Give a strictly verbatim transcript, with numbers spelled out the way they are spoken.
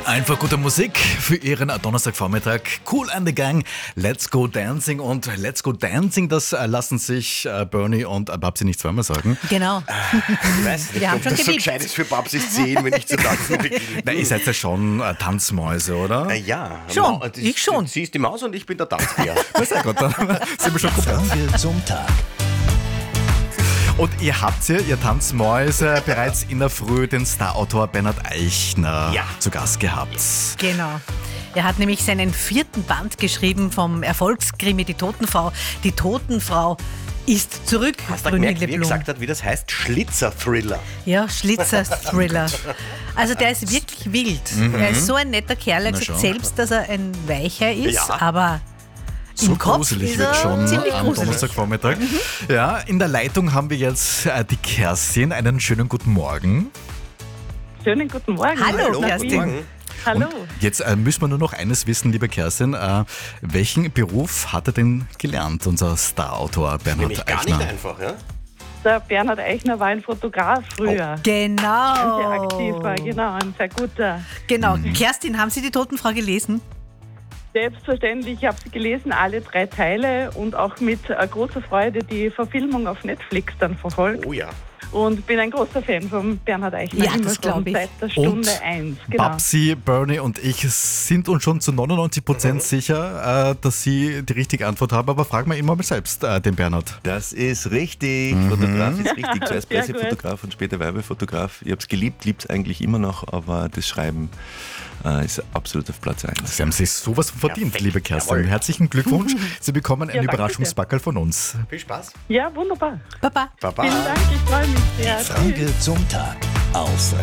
Einfach gute Musik für Ihren Donnerstagvormittag. Cool and the Gang, Let's Go Dancing. Und Let's Go Dancing, das äh, lassen sich äh, Bernie und äh, Babsi nicht zweimal sagen. Genau. Ich weiß nicht, Wir haben ob schon das so geliebt. gescheit ist für Babsis zehn, wenn ich zu tanzen beginne. Na, ihr seid ja schon äh, Tanzmäuse, oder? Äh, ja. Schon, Ma- das- ich schon. Sie ist die Maus und ich bin der Tanzbär. Na, sehr gut, dann sind wir schon gut. Frage zum Tag. Und ihr habt ja, ihr Tanzmäuse, bereits in der Früh den Starautor Bernhard Eichner Ja. zu Gast gehabt. Genau. Er hat nämlich seinen vierten Band geschrieben vom Erfolgskrimi Die Totenfrau. Die Totenfrau ist zurück. Hast du gemerkt, wie er Blum. gesagt hat, wie das heißt? Schlitzer-Thriller. Ja, Schlitzer-Thriller. Also der ist wirklich wild. Er ist so ein netter Kerl. Er Na sagt schon. selbst, dass er ein Weicher ist, Ja. aber So im Kopf gruselig ist wird er schon ziemlich am gruselig. Donnerstagvormittag. Ja, in der Leitung haben wir jetzt äh, die Kerstin. Einen schönen guten Morgen. Schönen guten Morgen. Hallo, Hallo, Kerstin. guten Morgen. Hallo. Jetzt äh, müssen wir nur noch eines wissen, liebe Kerstin. Äh, welchen Beruf hat er denn gelernt, unser Starautor Bernhard Nämlich gar Eichner? nicht einfach, ja? Der Bernhard Eichner war ein Fotograf früher. Ein sehr Genau. aktiver, genau, ein sehr guter. Genau. Kerstin, haben Sie die Totenfrau gelesen? Selbstverständlich, ich habe sie gelesen, alle drei Teile und auch mit äh, großer Freude die Verfilmung auf Netflix dann verfolgt. Oh ja. Und bin ein großer Fan von Bernhard Eichner. Ja, immer das schon glaub ich. Seit der Stunde Und eins. Genau. Babsi, Bernie und ich sind uns schon zu neunundneunzig Prozent sicher, äh, dass sie die richtige Antwort haben. Aber fragen wir immer mal selbst äh, den Bernhard. Das ist richtig. Fotograf ist richtig. Zuerst Sehr gut. Pressefotograf und später Werbefotograf. Ich habe es geliebt, liebt es eigentlich immer noch, aber das Schreiben äh, ist absolut auf Platz eins. Sie haben sich sowas von verdient, Perfekt. liebe Kerstin. Jawohl. Herzlichen Glückwunsch. Sie bekommen ein Ja, danke Überraschungspackerl von uns. Viel Spaß. Ja, wunderbar. Baba. Baba. Vielen Dank, ich freue mich sehr. Tschüss. Frage zum Tag auf